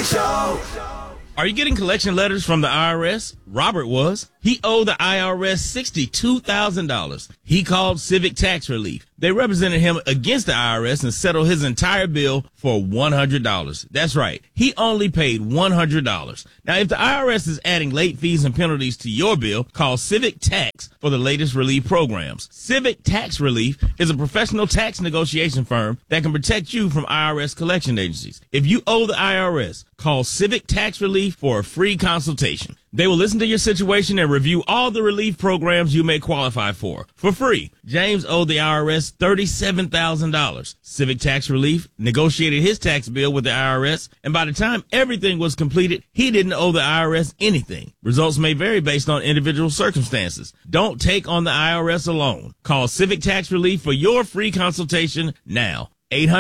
Show. Are you getting collection letters from the IRS? Robert was. He owed the IRS $62,000. He called Civic Tax Relief. They represented him against the IRS and settled his entire bill for $100. That's right. He only paid $100. Now, if the IRS is adding late fees and penalties to your bill, call Civic Tax for the latest relief programs. Civic Tax Relief is a professional tax negotiation firm that can protect you from IRS collection agencies. If you owe the IRS, call Civic Tax Relief for a free consultation. They will listen to your situation and review all the relief programs you may qualify for free. James owed the IRS $37,000. Civic Tax Relief negotiated his tax bill with the IRS, and by the time everything was completed, he didn't owe the IRS anything. Results may vary based on individual circumstances. Don't take on the IRS alone. Call Civic Tax Relief for your free consultation now.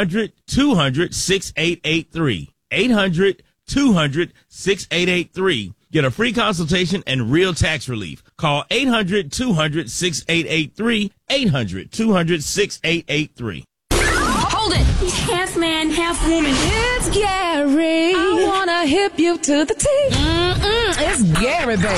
800-200-6883. 800-200-6883. Get a free consultation and real tax relief. Call 800-200-6883. 800-200-6883. Hold it. He's half man, half woman. It's Gary. I want to hip you to the T. It's Gary, baby.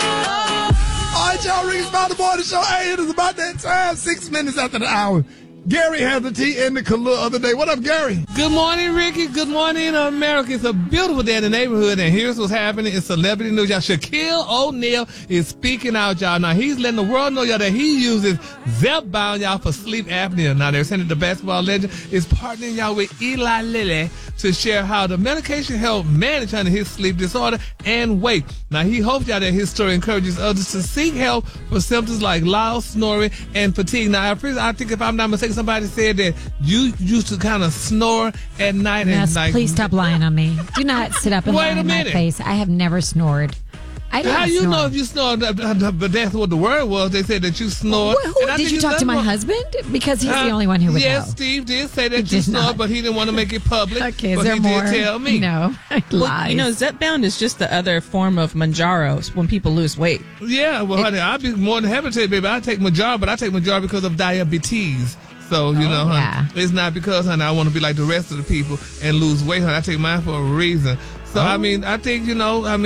All right, y'all, Rick's About the Morning Show. Hey, it is about that time, 6 minutes after the hour. Gary has the tea in the Kahlua of the day. What up, Gary? Good morning, Ricky. Good morning, America. It's a beautiful day in the neighborhood, and here's what's happening. It's celebrity news, y'all. Shaquille O'Neal is speaking out, y'all. Now, he's letting the world know, y'all, that he uses Zepbound, y'all, for sleep apnea. Now, they're saying that the basketball legend is partnering, y'all, with Eli Lilly to share how the medication helped manage his sleep disorder and weight. Now, he hopes, y'all, that his story encourages others to seek help for symptoms like loud snoring and fatigue. Now, I think if I'm not mistaken, somebody said that you used to kind of snore at night. Yes, and like, please stop lying on me. Do not sit up and lie in my face. I have never snored. I don't How you snore. know if you snore? But that's what the word was. They said that you snore. Did you talk to my husband? Because he's the only one who would know. Yes, Steve did say that you snore, but he didn't want to make it public. Okay, is but there he more? did tell me. No, lies. You know, Zepbound is just the other form of Mounjaro when people lose weight. Yeah, well, honey, I'd be more than happy to tell you, baby. I take Mounjaro, but I take Mounjaro because of diabetes. So, you know, honey, it's not because, honey, I want to be like the rest of the people and lose weight, honey. I take mine for a reason. So, I mean, I think, so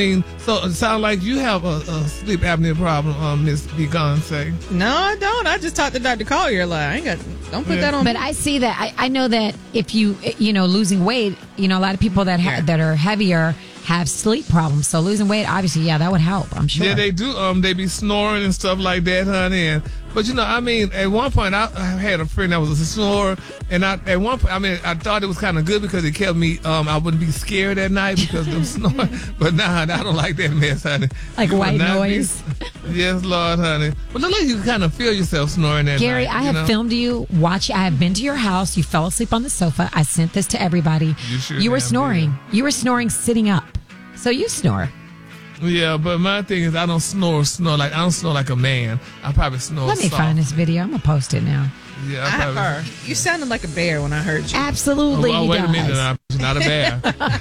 it sounds like you have a sleep apnea problem, Miss Beyonce. No, I don't. I just talked to Dr. Collier. Don't put that on But me. I see that. I know that if you, losing weight, a lot of people that that are heavier have sleep problems. So losing weight, obviously, that would help, I'm sure. Yeah, they do. They be snoring and stuff like that, honey. But, at one point, I had a friend that was a snorer. And at one point, I thought it was kind of good because it kept me, I wouldn't be scared at night because of snoring. But I don't like that mess, honey. Like white noise. Yes, Lord, honey. But look like you kind of feel yourself snoring at Gary, night. I have filmed you. I have been to your house. You fell asleep on the sofa. I sent this to everybody. You were snoring. You were snoring sitting up. So you snore. Yeah, but my thing is I don't snore like I don't snore like a man. I probably snore Let me soft. find this video. I'm going to post it now. Yeah, You sounded like a bear when I heard you. Absolutely, wait he a minute, does. I'm not a bear.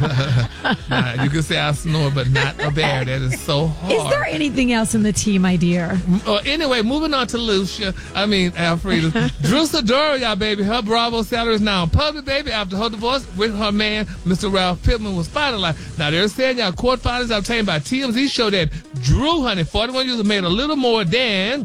Nah, you can say I snore, but not a bear. That is so hard. Is there anything else in the tea, my dear? Anyway, moving on to Alfreda. Drew Sidora, y'all, baby. Her Bravo salary is now in public, baby, after her divorce with her man, Mr. Ralph Pittman, was finalized. Now, they're saying, y'all, court filings obtained by TMZ show that Drew, honey, 41 years old, made a little more than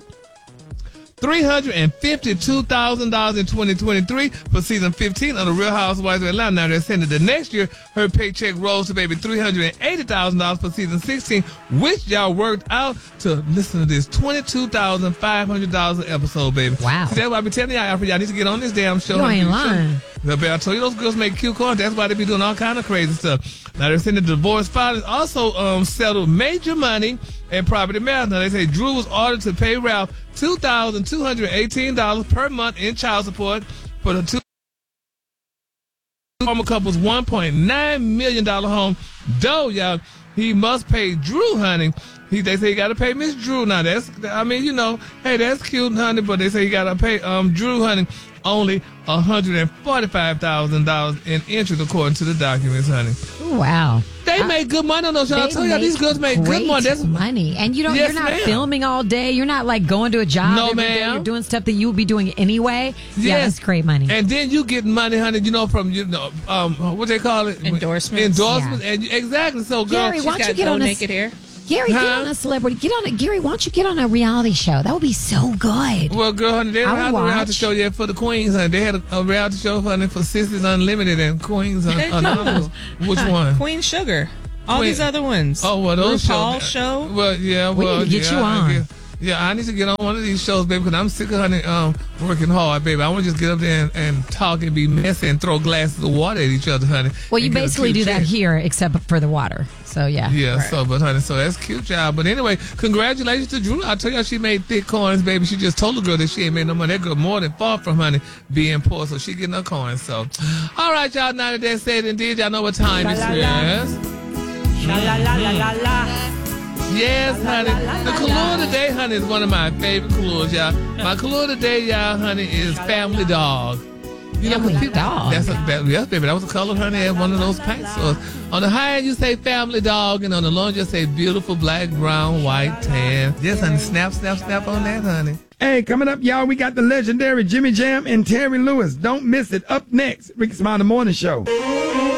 $352,000 in 2023 for season 15 of The Real Housewives of Atlanta. Now, they're saying that the next year, her paycheck rose to baby $380,000 for season 16, which y'all worked out to, listen to this, $22,500 an episode, baby. Wow. See, that's why I be telling y'all, Alfred, y'all need to get on this damn show. You ain't lying. I told you those girls make cute content. That's why they be doing all kind of crazy stuff. Now, they're saying the divorce filings also settled major money and property matters. Now, they say Drew was ordered to pay Ralph $2,218 per month in child support for the two former couple's $1.9 million home. Though, y'all, he must pay Drew, honey. They say he got to pay Miss Drew. Now, that's that's cute, honey, but they say he got to pay Drew, honey, only $145,000 in interest, according to the documents, honey. Wow. They they make good money on those shows. I tell you, these girls make good money. That's money. And you're not ma'am. filming all day. You're not like going to a job No, every day. ma'am. You're doing stuff that you would be doing anyway. Yeah, that's great money. And then you get money, honey, from, what they call it? Endorsements. Yeah. And exactly. So, girl, Gary, why don't you got get on naked hair? Gary, get on a celebrity. Gary, why don't you get on a reality show? That would be so good. Well, girl, honey, they don't have a reality show yet for the Queens, honey. They had a reality show, honey, for Sisters Unlimited and Queens Anonymous. Which one? Queen Sugar. All these other ones. Oh, well, those RuPaul shows. show. Well, yeah. We need to get you on. I need to get on one of these shows, baby, because I'm sick of honey working hard, baby. I want to just get up there and talk and be messy and throw glasses of water at each other, honey. Well, you basically do that here, except for the water. So, yeah. Yeah, right. so that's cute, y'all. But anyway, congratulations to Drew. I tell you, she made thick coins, baby. She just told the girl that she ain't made no money. That girl more than far from, honey, being poor. So she getting her coins. So, all right, y'all. Now that that's said and did, y'all know what time it is. Yes, honey. The color today, honey, is one of my favorite colors, y'all. My color today, y'all, honey, is Family Dog. Family Dog. Yes, baby. That was the color, honey, at one of those paint stores. On the high end, you say Family Dog, and on the low end, you say beautiful black, brown, white, tan. Yes, honey. Snap, snap, snap on that, honey. Hey, coming up, y'all, we got the legendary Jimmy Jam and Terry Lewis. Don't miss it. Up next, Ricky Smiley Morning Show.